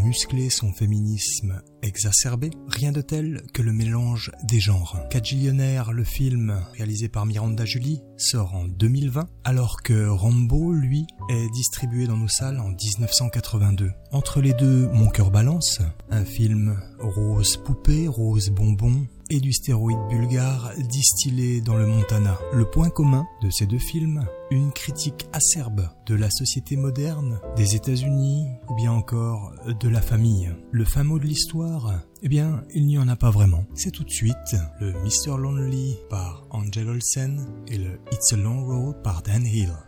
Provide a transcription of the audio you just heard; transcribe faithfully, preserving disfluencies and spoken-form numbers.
muscler son féminisme exacerbé, rien de tel que le mélange des genres. Quadrillionnaire, le film, réalisé par Miranda Julie, sort en deux mille vingt, alors que Rambo, lui, est distribué dans nos salles en dix-neuf cent quatre-vingt-deux. Entre les deux, Mon cœur balance, un film rose poupée, rose bonbon, et du stéroïde bulgare distillé dans le Montana. Le point commun de ces deux films, une critique acerbe de la société moderne, des États-Unis ou bien encore de la famille. Le fin mot de l'histoire, eh bien, il n'y en a pas vraiment. C'est tout de suite le mister Lonely par Angel Olsen et le It's a Long Road par Dan Hill.